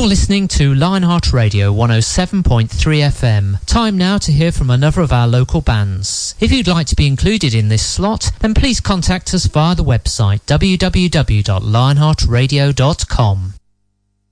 listening to Lionheart Radio 107.3 FM. Time now to hear from another of our local bands. If you'd like to be included in this slot, then please contact us via the website www.lionheartradio.com.